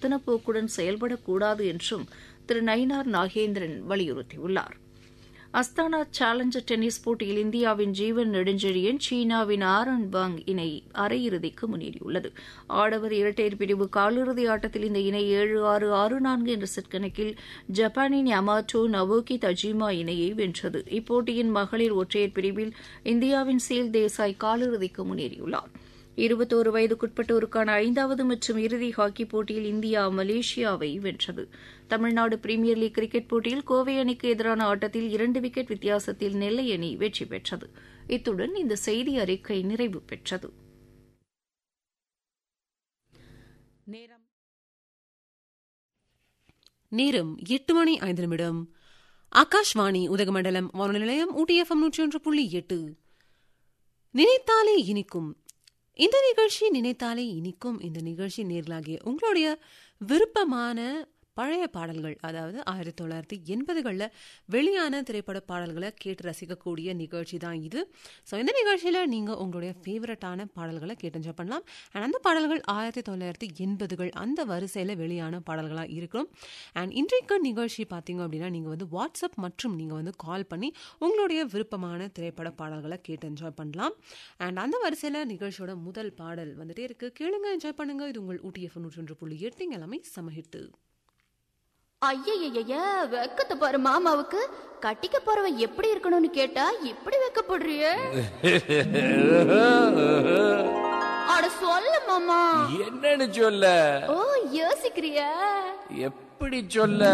மெத்தன போக்குடன் செயல்படக்கூடாது என்றும் திரு நயினார் நாகேந்திரன் வலியுறுத்தியுள்ளார். Asthana challenger tennis போட்டியில் இந்தியாவின் ஜீவன் நெடுஞ்செழியன் சீனாவின் ஆரன் வாங் இணை அரையிறுதிக்கு முன்னேறியுள்ளது. ஆடவர் இரட்டையர் பிரிவு காலிறுதி ஆட்டத்தில் இந்த இணை 7-6, 6-4 என்ற செட் கணக்கில் ஜப்பானின் யமாட்டோ நவோகி தஜிமா இணையை வென்றது. இப்போட்டியின் மகளிர் ஒற்றையர் பிரிவில் இந்தியாவின் சீல் தேசாய் காலிறுதிக்கு முன்னேறியுள்ளார். 21 வயதுக்குட்பட்டோருக்கான 5வது மற்றும் இறுதி ஹாக்கி போட்டியில் இந்தியா மலேசியாவை வென்றது. தமிழ்நாடு பிரீமியர் லீக் கிரிக்கெட் போட்டியில் கோவை அணிக்கு எதிரான ஆட்டத்தில் 2 விக்கெட் வித்தியாசத்தில் நெல்லை அணி வெற்றி பெற்றது. இத்துடன் இந்த செய்தி அறிக்கை நிறைவு பெற்றது. நேரம் 8:05. ஆகாஷ்வாணி உதகமண்டலம் வானொலி நிலையம் ஊட்டி FM 101.8. நினைத்தாலே இனிக்கும் இந்த நிகழ்ச்சி நினைத்தாலே இனிக்கும் இந்த நிகழ்ச்சி நேர்களாகிய உங்களுடைய விருப்பமான பழைய பாடல்கள், அதாவது 1980களில் வெளியான திரைப்பட பாடல்களை கேட்டு ரசிக்கக்கூடிய நிகழ்ச்சி தான் இது. ஸோ இந்த நிகழ்ச்சியில் நீங்கள் உங்களுடைய ஃபேவரட்டான பாடல்களை கேட்டு என்ஜாய் பண்ணலாம். அண்ட் அந்த பாடல்கள் 1980கள் அந்த வரிசையில் வெளியான பாடல்களாக இருக்கும். அண்ட் இன்றைக்கு நிகழ்ச்சி பார்த்தீங்க அப்படின்னா நீங்கள் வாட்ஸ்அப் மற்றும் நீங்கள் கால் பண்ணி உங்களுடைய விருப்பமான திரைப்பட பாடல்களை கேட்டு என்ஜாய் பண்ணலாம். அண்ட் அந்த வரிசையில் நிகழ்ச்சியோட முதல் பாடல் வந்துட்டே இருக்கு. கேளுங்க, என்ஜாய் பண்ணுங்க. இது உங்கள் ஊட்டி FM 101.8 எல்லாமே சமஹிட்டு. ஐயய்ய, வெக்கத்தை பாரு மாமாவுக்கு. கட்டிக்க போறவன் எப்படி இருக்கணும்னு கேட்டா இப்படி வெக்கப்படுறியே? அட சொல்ல மாமா. என்னன்னு சொல்ல? ஓ, யோசிக்கிறியா? எப்படி சொல்ல?